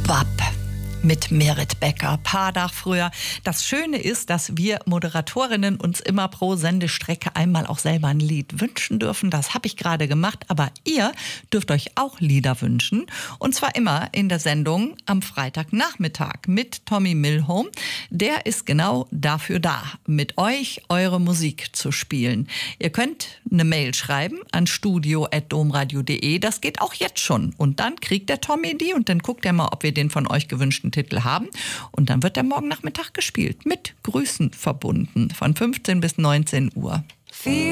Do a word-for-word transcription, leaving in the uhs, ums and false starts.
W A P mit Merit Becker, paar Tag früher. Das Schöne ist, dass wir Moderatorinnen uns immer pro Sendestrecke einmal auch selber ein Lied wünschen dürfen. Das habe ich gerade gemacht, aber ihr dürft euch auch Lieder wünschen. Und zwar immer in der Sendung am Freitagnachmittag mit Tommy Milholm. Der ist genau dafür da, mit euch eure Musik zu spielen. Ihr könnt eine Mail schreiben an studio at domradio punkt de. Das geht auch jetzt schon. Und dann kriegt der Tommy die und dann guckt er mal, ob wir den von euch gewünschten Titel haben. Und dann wird der morgen Nachmittag gespielt. Mit Grüßen verbunden. Von fünfzehn bis neunzehn Uhr.